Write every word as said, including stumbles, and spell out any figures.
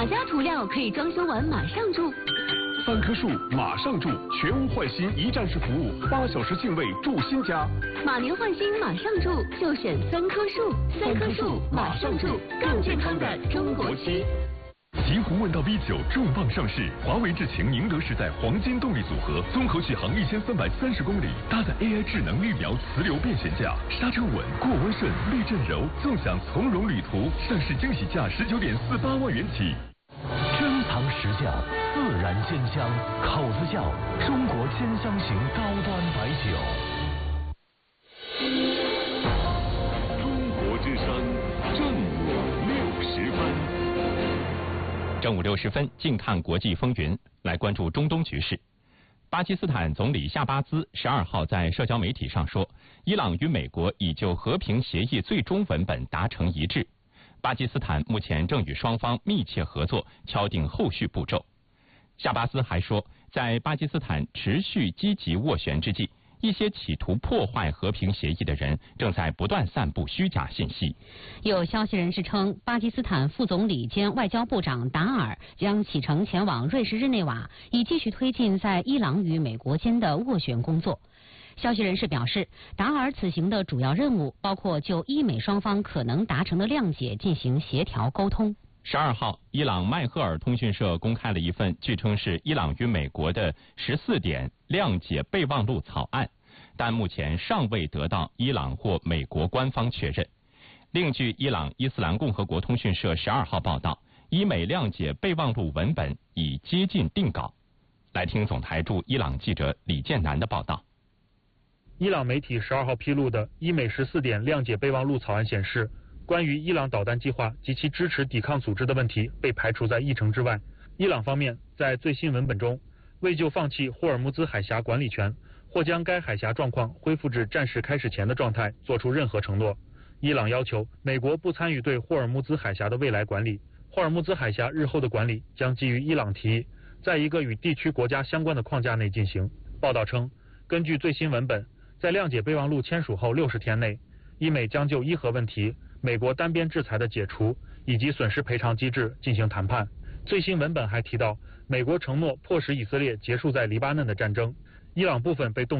哪家涂料可以装修完马上住？ 三棵树马上住，全屋换新一站式服务，八小时净位住新家。 马年换新马上住，就选三棵树。三棵树马上住，更健康的中国区。 奇狐问道 V 九重磅上市，华为智擎宁德时代黄金动力组合，综合续航一千三百三十公里，搭载 A I 智能绿描磁流变悬架，刹车稳，过弯顺，避震柔，纵享从容旅途。上市惊喜价十九点四八万元起。 珍藏实窖，自然鲜香，口子窖，中国鲜香型高端白酒。 中国之声正午六十分。 正午六十分，近看国际风云，来关注中东局势。巴基斯坦总理夏巴兹十二号在社交媒体上说，伊朗与美国已就和平协议最终文本达成一致。巴基斯坦目前正与双方密切合作，敲定后续步骤。夏巴兹还说，在巴基斯坦持续积极斡旋之际，一些企图破坏和平协议的人正在不断散布虚假信息。 有消息人士称，巴基斯坦副总理兼外交部长达尔将启程前往瑞士日内瓦，以继续推进在伊朗与美国间的斡旋工作。消息人士表示，达尔此行的主要任务包括就伊美双方可能达成的谅解进行协调沟通。 十二号，伊朗迈赫尔通讯社公开了一份据称是伊朗与美国的十四点谅解备忘录草案，但目前尚未得到伊朗或美国官方确认。另据伊朗伊斯兰共和国通讯社十二号报道，伊美谅解备忘录文本已接近定稿。来听总台驻伊朗记者李建南的报道。 伊朗媒体十二号披露的伊美十四点谅解备忘录草案显示，关于伊朗导弹计划及其支持抵抗组织的问题被排除在议程之外。伊朗方面在最新文本中未就放弃霍尔木兹海峡管理权或将该海峡状况恢复至战事开始前的状态做出任何承诺。伊朗要求美国不参与对霍尔木兹海峡的未来管理，霍尔木兹海峡日后的管理将基于伊朗提议，在一个与地区国家相关的框架内进行。报道称，根据最新文本，在谅解备忘录签署后六十天内，伊美将就伊核问题、美国单边制裁的解除以及损失赔偿机制进行谈判。最新文本还提到，美国承诺迫使以色列结束在黎巴嫩的战争，伊朗部分被动